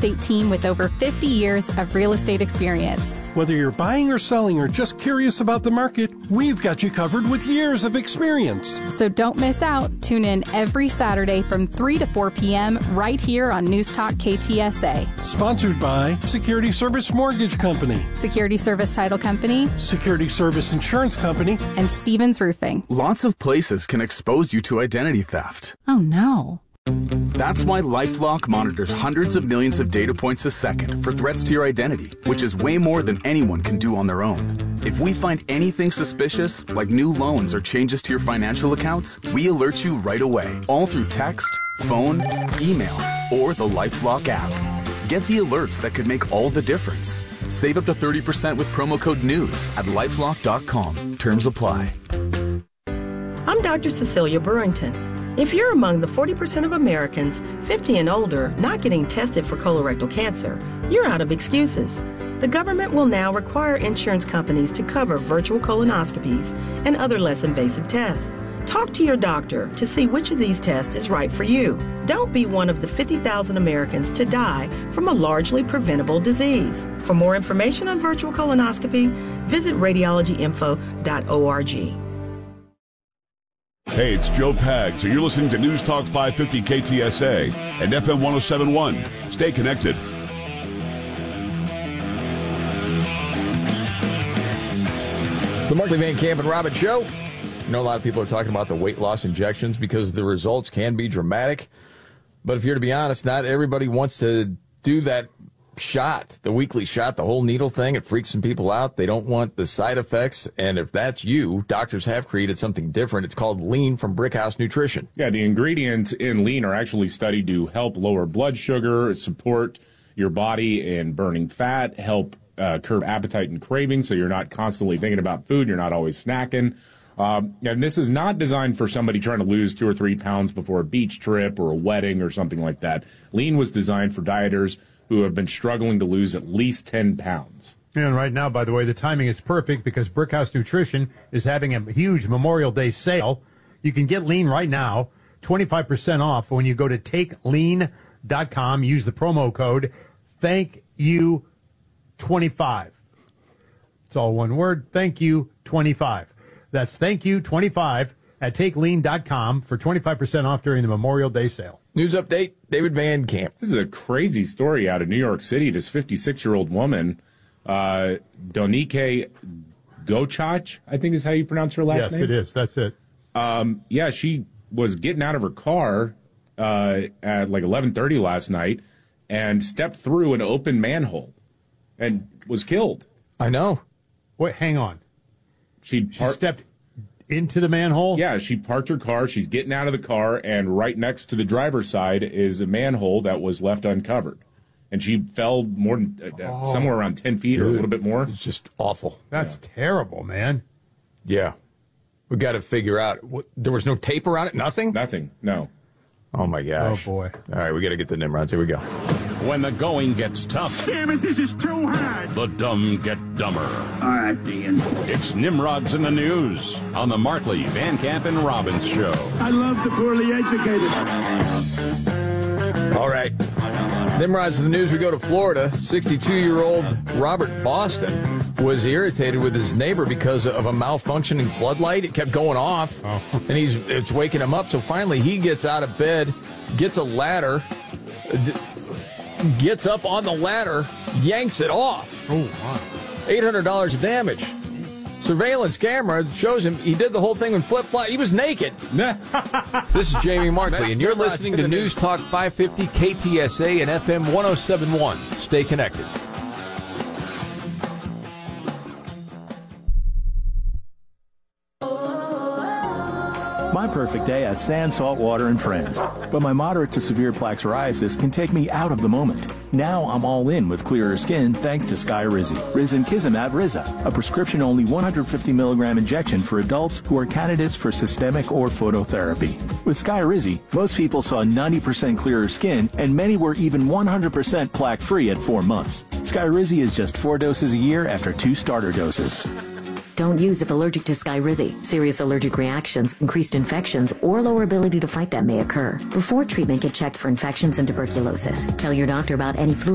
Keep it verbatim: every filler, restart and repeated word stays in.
estate team with over fifty years of real estate experience. Whether you're buying or selling or just curious about the market, we've got you covered with years of experience. So don't miss out. Tune in every Saturday from three to four p.m. right here on News Talk K T S A. Sponsored by Security Service Mortgage Company, Security Service Title Company, Security Service Insurance Company, and Stevens Roofing. Lots of places can expose you to identity theft. Oh, no. That's why LifeLock monitors hundreds of millions of data points a second for threats to your identity, which is way more than anyone can do on their own. If we find anything suspicious, like new loans or changes to your financial accounts, we alert you right away, all through text, phone, email, or the LifeLock app. Get the alerts that could make all the difference. Save up to thirty percent with promo code NEWS at lifelock dot com. Terms apply. I'm Doctor Cecilia Burrington. If you're among the forty percent of Americans fifty and older not getting tested for colorectal cancer, you're out of excuses. The government will now require insurance companies to cover virtual colonoscopies and other less invasive tests. Talk to your doctor to see which of these tests is right for you. Don't be one of the fifty thousand Americans to die from a largely preventable disease. For more information on virtual colonoscopy, visit radiology info dot org. Hey, it's Joe Pags, and you're listening to News Talk five fifty K T S A and F M one oh seven point one. Stay connected. The Markley, Van Camp, and Robin Show. I know a lot of people are talking about the weight loss injections because the results can be dramatic. But if you're to be honest, not everybody wants to do that shot, the weekly shot, the whole needle thing. It freaks some people out. They don't want the side effects. And if that's you, doctors have created something different. It's called Lean from Brickhouse Nutrition. Yeah, the ingredients in Lean are actually studied to help lower blood sugar, support your body in burning fat, help uh, curb appetite and craving so you're not constantly thinking about food, you're not always snacking. Um, and this is not designed for somebody trying to lose two or three pounds before a beach trip or a wedding or something like that. Lean was designed for dieters who have been struggling to lose at least ten pounds. And right now, by the way, the timing is perfect because Brickhouse Nutrition is having a huge Memorial Day sale. You can get Lean right now, twenty-five percent off when you go to take lean dot com. Use the promo code thank you twenty-five. It's all one word, thank you twenty-five. That's thank you twenty-five at take lean dot com for twenty-five percent off during the Memorial Day sale. News update, David Van Camp. This is a crazy story out of New York City. This fifty-six-year-old woman, uh, Donike Gochach, I think is how you pronounce her last yes, name. Yes, it is. That's it. Um, yeah, she was getting out of her car uh, at like eleven thirty last night and stepped through an open manhole and was killed. I know. Wait, hang on. She, par- she stepped into the manhole? Yeah, she parked her car. She's getting out of the car, and right next to the driver's side is a manhole that was left uncovered. And she fell more than uh, oh, somewhere around ten feet dude, or a little bit more. It's just awful. That's yeah. terrible, man. Yeah. We got to figure out. What, there was no tape around it? Nothing? Nothing, no. Oh, my gosh. Oh, boy. All right, we got to get the Nimrods. Here we go. When the going gets tough. Damn it, this is too hard. The dumb get dumber. All right, Dean. It's Nimrods in the News on the Markley, Van Camp, and Robbins Show. I love the poorly educated. All right. Nimrods in the News, we go to Florida. sixty-two-year-old Robert Boston was irritated with his neighbor because of a malfunctioning floodlight. It kept going off, oh. and he's it's waking him up. So finally he gets out of bed, gets a ladder, gets up on the ladder, yanks it off. Oh, wow. eight hundred dollars of damage. Surveillance camera shows him he did the whole thing in flip-flop. He was naked. This is Jamie Markley, and you're listening to News Talk five fifty K T S A and F M one oh seven point one. Stay connected. My perfect day has sand, salt water, and friends. But my moderate to severe plaque psoriasis can take me out of the moment. Now I'm all in with clearer skin thanks to Skyrizi. Risankizumab Riza, a prescription-only one hundred fifty milligram injection for adults who are candidates for systemic or phototherapy. With Skyrizi, most people saw ninety percent clearer skin, and many were even one hundred percent plaque-free at four months. Skyrizi is just four doses a year after two starter doses. Don't use if allergic to Skyrizi. Serious allergic reactions, increased infections, or lower ability to fight them may occur. Before treatment, get checked for infections and tuberculosis. Tell your doctor about any flu